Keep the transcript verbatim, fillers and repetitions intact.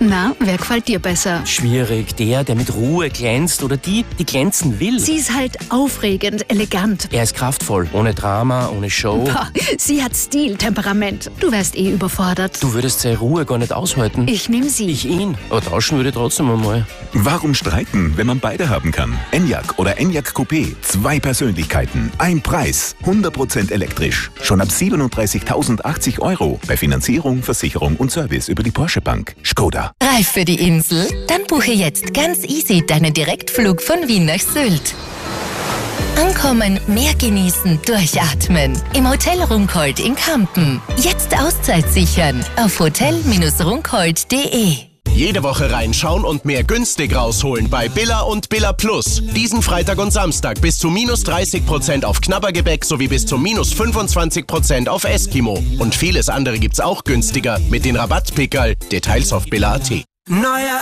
Na, wer gefällt dir besser? Schwierig. Der, der mit Ruhe glänzt oder die, die glänzen will. Sie ist halt aufregend, elegant. Er ist kraftvoll, ohne Drama, ohne Show. Boah, sie hat Stil, Temperament. Du wärst eh überfordert. Du würdest seine Ruhe gar nicht aushalten. Ich nehm sie. Ich ihn. Aber tauschen würde ich trotzdem einmal. Warum streiten, wenn man beide haben kann? Enyaq oder Enyaq Coupé. Zwei Persönlichkeiten, ein Preis. hundert Prozent elektrisch. Schon ab siebenunddreißigtausendachtzig Euro. Bei Finanzierung, Versicherung und Service über die Porsche Bank. Skoda. Reif für die Insel? Dann buche jetzt ganz easy deinen Direktflug von Wien nach Sylt. Ankommen, mehr genießen, durchatmen. Im Hotel Runcolt in Kampen. Jetzt Auszeit sichern auf hotel runcolt punkt de. Jede Woche reinschauen und mehr günstig rausholen bei Billa und Billa Plus. Diesen Freitag und Samstag bis zu minus dreißig Prozent auf Knabbergebäck sowie bis zu minus fünfundzwanzig Prozent auf Eskimo. Und vieles andere gibt's auch günstiger mit den Rabattpickerl. Details auf billa punkt at.